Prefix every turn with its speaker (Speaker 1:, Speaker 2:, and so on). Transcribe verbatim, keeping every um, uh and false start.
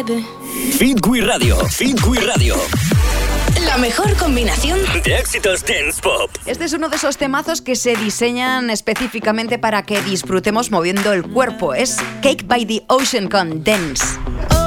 Speaker 1: tarde.
Speaker 2: Fit We Radio, Fit We Radio.
Speaker 1: La mejor combinación
Speaker 2: de éxitos dance pop.
Speaker 3: Este es uno de esos temazos que se diseñan específicamente para que disfrutemos moviendo el cuerpo. Es Cake by the Ocean con Dance.